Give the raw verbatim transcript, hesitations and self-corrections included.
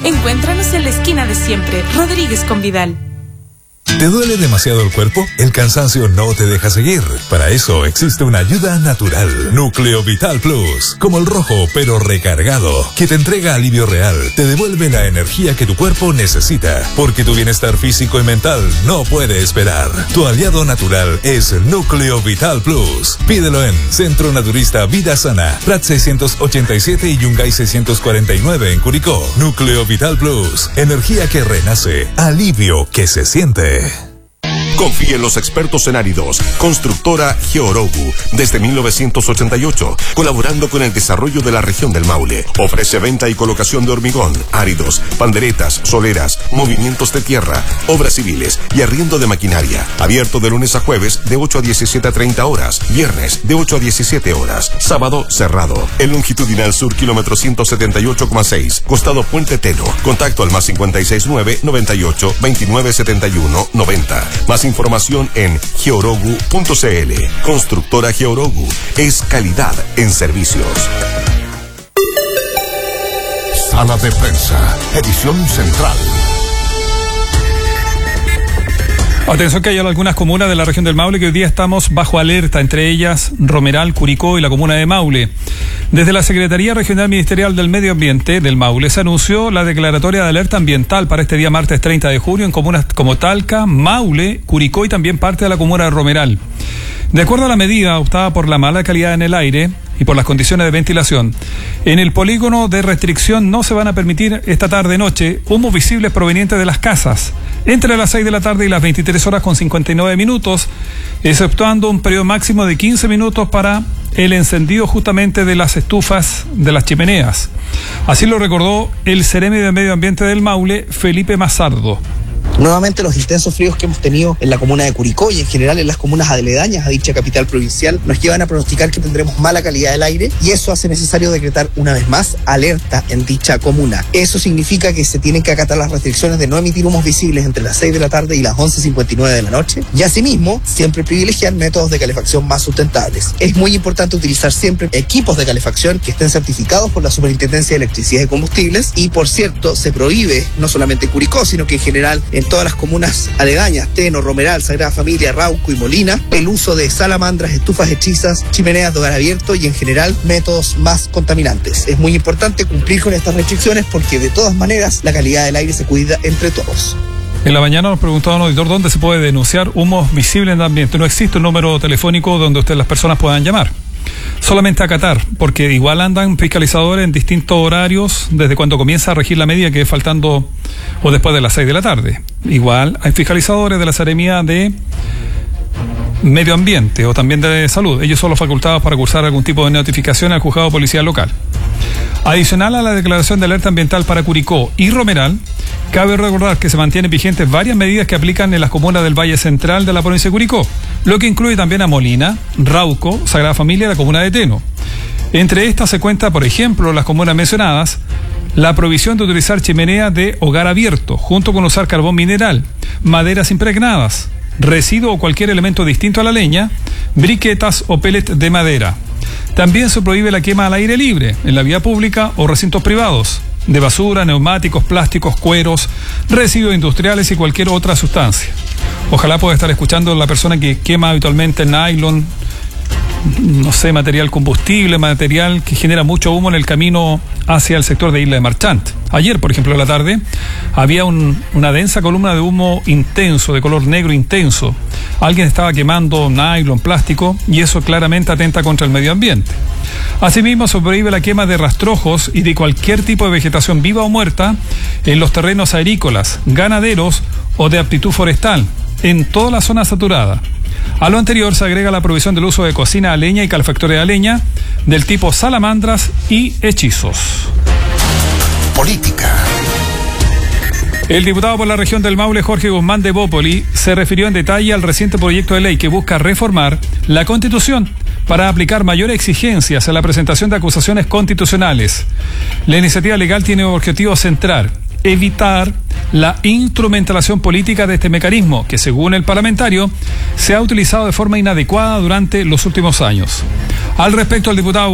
Encuéntranos en la esquina de siempre, Rodríguez con Vidal. ¿Te duele demasiado el cuerpo? El cansancio no te deja seguir. Para eso existe una ayuda natural. Núcleo Vital Plus. Como el rojo, pero recargado. Que te entrega alivio real. Te devuelve la energía que tu cuerpo necesita. Porque tu bienestar físico y mental no puede esperar. Tu aliado natural es Núcleo Vital Plus. Pídelo en Centro Naturista Vida Sana. Prat seiscientos ochenta y siete y Yungay seiscientos cuarenta y nueve en Curicó. Núcleo Vital Plus. Energía que renace. Alivio que se siente. Confía en los expertos en áridos. Constructora Georogu, desde mil novecientos ochenta y ocho, colaborando con el desarrollo de la región del Maule. Ofrece venta y colocación de hormigón, áridos, panderetas, soleras, movimientos de tierra, obras civiles y arriendo de maquinaria. Abierto de lunes a jueves de ocho a diecisiete a treinta horas, viernes de ocho a diecisiete horas, sábado cerrado. El longitudinal sur, kilómetro ciento setenta y ocho coma seis, costado Puente Teno. Contacto al más cincuenta y seis nueve, noventa y ocho, veintinueve setenta y uno, noventa. Más información en georogu punto cl. Constructora Georogu es calidad en servicios. Sala de prensa, edición central. Atención que hay algunas comunas de la región del Maule que hoy día estamos bajo alerta, entre ellas Romeral, Curicó y la comuna de Maule. Desde la Secretaría Regional Ministerial del Medio Ambiente del Maule se anunció la declaratoria de alerta ambiental para este día martes treinta de junio en comunas como Talca, Maule, Curicó y también parte de la comuna de Romeral. De acuerdo a la medida optada por la mala calidad en el aire y por las condiciones de ventilación, en el polígono de restricción no se van a permitir esta tarde-noche humos visibles provenientes de las casas entre las seis de la tarde y las veintitrés horas con cincuenta y nueve minutos, exceptuando un periodo máximo de quince minutos para el encendido justamente de las estufas de las chimeneas. Así lo recordó el Seremi de Medio Ambiente del Maule, Felipe Mazardo. Nuevamente los intensos fríos que hemos tenido en la comuna de Curicó y en general en las comunas aledañas a dicha capital provincial nos llevan a pronosticar que tendremos mala calidad del aire y eso hace necesario decretar una vez más alerta en dicha comuna. Eso significa que se tienen que acatar las restricciones de no emitir humos visibles entre las seis de la tarde y las once cincuenta y nueve de la noche y asimismo siempre privilegiar métodos de calefacción más sustentables. Es muy importante utilizar siempre equipos de calefacción que estén certificados por la Superintendencia de Electricidad y Combustibles y por cierto se prohíbe no solamente en Curicó sino que en general en todas las comunas aledañas, Teno, Romeral, Sagrada Familia, Rauco y Molina, el uso de salamandras, estufas hechizas, chimeneas de hogar abierto y en general métodos más contaminantes. Es muy importante cumplir con estas restricciones porque de todas maneras la calidad del aire se cuida entre todos. En la mañana nos preguntaba un auditor dónde se puede denunciar humos visibles en el ambiente. No existe un número telefónico donde usted, las personas puedan llamar. Solamente acatar, porque igual andan fiscalizadores en distintos horarios desde cuando comienza a regir la medida, que es faltando o después de las seis de la tarde. Igual hay fiscalizadores de la Seremía de Medio Ambiente o también de Salud. Ellos son los facultados para cursar algún tipo de notificación al juzgado policial local. Adicional a la declaración de alerta ambiental para Curicó y Romeral, cabe recordar que se mantienen vigentes varias medidas que aplican en las comunas del Valle Central de la provincia de Curicó, lo que incluye también a Molina, Rauco, Sagrada Familia y la comuna de Teno. Entre estas se cuenta, por ejemplo, las comunas mencionadas, la prohibición de utilizar chimeneas de hogar abierto, junto con usar carbón mineral, maderas impregnadas, residuo o cualquier elemento distinto a la leña, briquetas o pellets de madera. También se prohíbe la quema al aire libre, en la vía pública o recintos privados, de basura, neumáticos, plásticos, cueros, residuos industriales y cualquier otra sustancia. Ojalá pueda estar escuchando la persona que quema habitualmente nylon, no sé, material combustible, material que genera mucho humo en el camino hacia el sector de Isla de Marchant. Ayer, por ejemplo, en la tarde, había un, una densa columna de humo intenso, de color negro intenso. Alguien estaba quemando nylon, plástico, y eso claramente atenta contra el medio ambiente. Asimismo, se prohíbe la quema de rastrojos y de cualquier tipo de vegetación viva o muerta en los terrenos agrícolas, ganaderos o de aptitud forestal, en toda la zona saturada. A lo anterior se agrega la prohibición del uso de cocina a leña y calefactores a leña del tipo salamandras y hechizos. Política. El diputado por la región del Maule, Jorge Guzmán de Bópoli, se refirió en detalle al reciente proyecto de ley que busca reformar la Constitución para aplicar mayores exigencias a la presentación de acusaciones constitucionales. La iniciativa legal tiene como objetivo centrar, evitar la instrumentalización política de este mecanismo, que según el parlamentario se ha utilizado de forma inadecuada durante los últimos años. Al respecto, el diputado